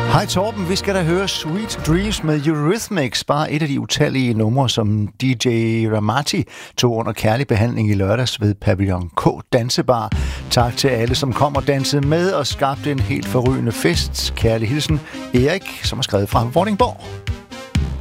Hej Torben, vi skal da høre Sweet Dreams med Eurythmics, bare et af de utallige numre, som DJ Ramati tog under kærlig behandling i lørdags ved Pavillon K Dansebar. Tak til alle, som kom og dansede med og skabte en helt forrygende fest. Kærlig hilsen, Erik, som har skrevet fra Vordingborg.